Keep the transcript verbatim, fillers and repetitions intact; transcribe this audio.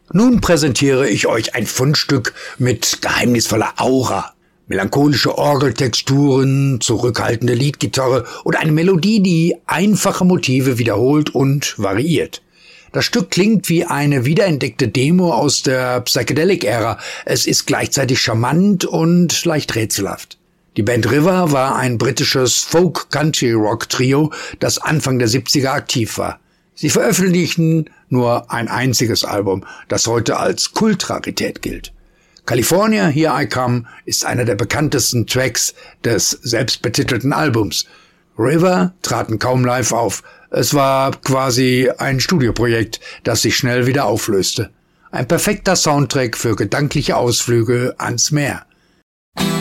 Nun präsentiere ich euch ein Fundstück mit geheimnisvoller Aura. Melancholische Orgeltexturen, zurückhaltende Leadgitarre und eine Melodie, die einfache Motive wiederholt und variiert. Das Stück klingt wie eine wiederentdeckte Demo aus der Psychedelic-Ära. Es ist gleichzeitig charmant und leicht rätselhaft. Die Band River war ein britisches Folk-Country-Rock-Trio, das Anfang der siebziger aktiv war. Sie veröffentlichten nur ein einziges Album, das heute als Kultrarität gilt. California, Here I Come ist einer der bekanntesten Tracks des selbstbetitelten Albums. River traten kaum live auf. Es war quasi ein Studioprojekt, das sich schnell wieder auflöste. Ein perfekter Soundtrack für gedankliche Ausflüge ans Meer.